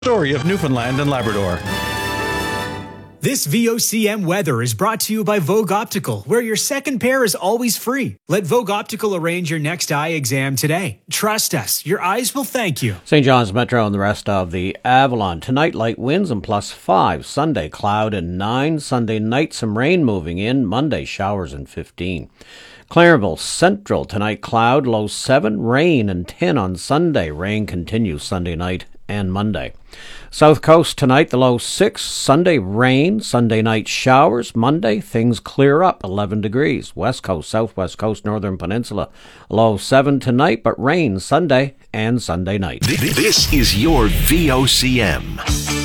Story of Newfoundland and Labrador. This VOCM weather is brought to you by Vogue Optical, where your second pair is always free. Let Vogue Optical arrange your next eye exam today. Trust us, your eyes will thank you. St. John's Metro and the rest of the Avalon. Tonight, light winds and +5. Sunday, cloud and 9. Sunday night, some rain moving in. Monday, showers and 15. Clarenville Central, tonight cloud, low 7. Rain and 10 on Sunday. Rain continues Sunday night and Monday. South Coast tonight, the low 6. Sunday, rain. Sunday night, showers. Monday, things clear up, 11 degrees. West Coast, Southwest Coast, Northern Peninsula, low 7 tonight, but rain Sunday and Sunday night. This is your VOCM.